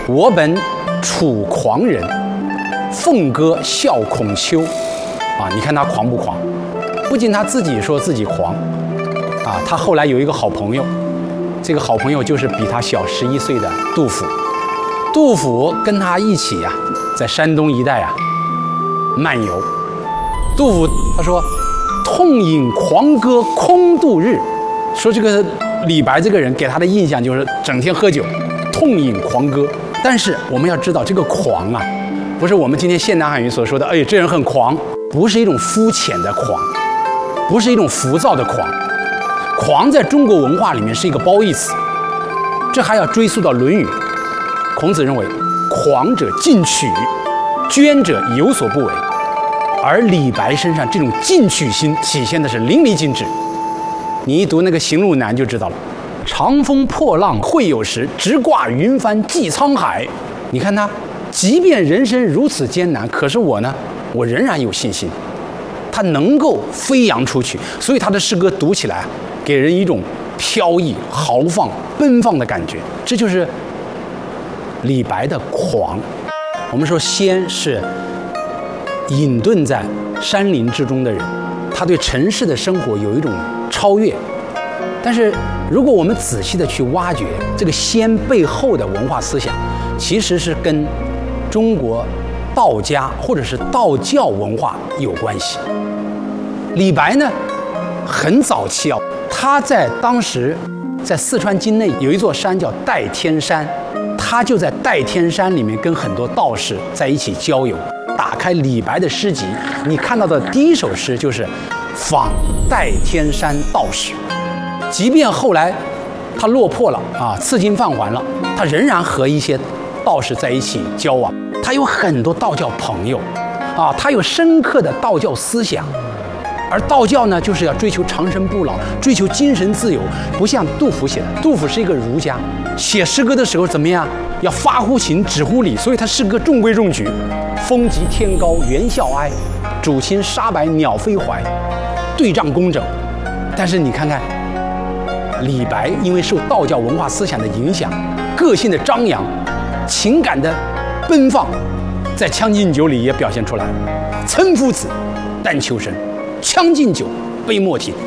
我本楚狂人，凤歌笑孔丘。啊，你看他狂不狂？不仅他自己说自己狂，啊，他后来有一个好朋友，这个好朋友就是比他小11岁的杜甫。杜甫跟他一起呀，在山东一带啊漫游。杜甫他说：“痛饮狂歌空度日。”说这个李白这个人给他的印象就是整天喝酒，痛饮狂歌。但是我们要知道，这个狂啊，不是我们今天现代汉语所说的，哎，这人很狂，不是一种肤浅的狂，不是一种浮躁的狂。狂在中国文化里面是一个褒义词，这还要追溯到《论语》。孔子认为，狂者进取，捐者有所不为。而李白身上这种进取心体现的是淋漓尽致。你一读那个《行路难》就知道了。长风破浪会有时，直挂云帆济沧海。你看他，即便人生如此艰难，可是我呢，我仍然有信心，他能够飞扬出去。所以他的诗歌读起来，给人一种飘逸、豪放、奔放的感觉。这就是李白的狂。我们说仙是隐遁在山林之中的人，他对尘世的生活有一种超越。但是如果我们仔细的去挖掘这个仙背后的文化思想，其实是跟中国道家或者是道教文化有关系。李白呢，很早期啊，他在当时在四川境内有一座山叫代天山，他就在代天山里面跟很多道士在一起交友。打开李白的诗集，你看到的第一首诗就是《访代天山道士》。即便后来他落魄了啊，赐金放还了，他仍然和一些道士在一起交往。他有很多道教朋友啊，他有深刻的道教思想。而道教呢，就是要追求长生不老，追求精神自由，不像杜甫写的。杜甫是一个儒家，写诗歌的时候怎么样？要发乎情，止乎礼，所以他诗歌中规中矩。风急天高猿啸哀，渚清沙白鸟飞怀，对仗工整。但是你看看李白，因为受道教文化思想的影响，个性的张扬，情感的奔放，在《将进酒》里也表现出来了。岑夫子，但求生，将进酒，杯莫停。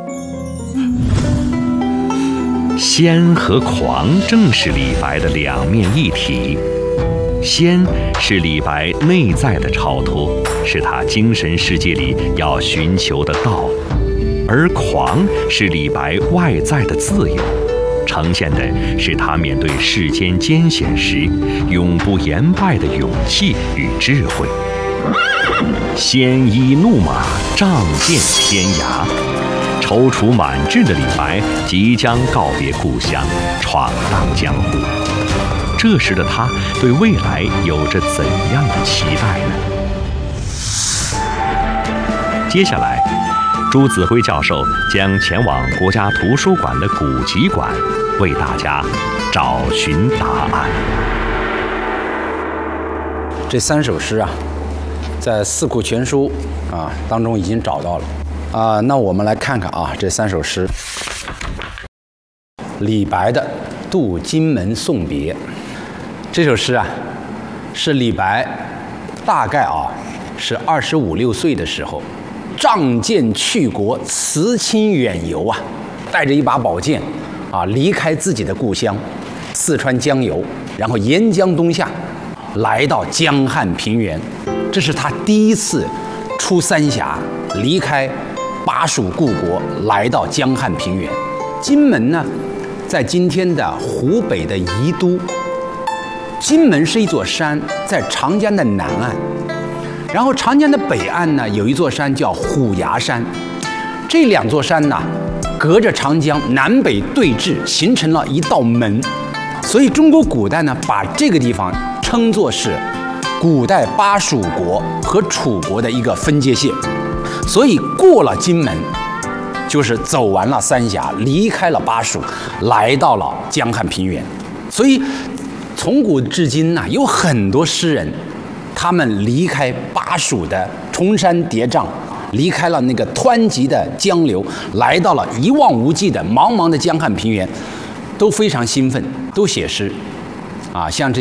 仙和狂正是李白的两面一体。仙是李白内在的超脱，是他精神世界里要寻求的道；而狂是李白外在的自由，呈现的是他面对世间艰险时永不言败的勇气与智慧。鲜衣怒马，仗剑天涯。踌躇满志的李白即将告别故乡，闯荡江湖。这时的他对未来有着怎样的期待呢？接下来，朱子辉教授将前往国家图书馆的古籍馆，为大家找寻答案。 这3首诗啊，在《四库全书》当中已经找到了那我们来看看这3首诗。李白的《渡荆门送别》这首诗啊，是李白大概是25、26岁的时候，仗剑去国，辞亲远游带着一把宝剑离开自己的故乡四川江油，然后沿江东下，来到江汉平原。这是他第一次出三峡，离开巴蜀故国，来到江汉平原。荆门呢，在今天的湖北的宜都。荆门是一座山，在长江的南岸，然后长江的北岸呢，有一座山叫虎牙山。这2座山呢，隔着长江南北对峙，形成了一道门。所以中国古代呢，把这个地方称作是古代巴蜀国和楚国的一个分界线。所以过了荆门，就是走完了三峡，离开了巴蜀，来到了江汉平原。所以从古至今呢，有很多诗人，他们离开巴蜀的崇山叠嶂，离开了那个湍急的江流，来到了一望无际的茫茫的江汉平原，都非常兴奋，都写诗像这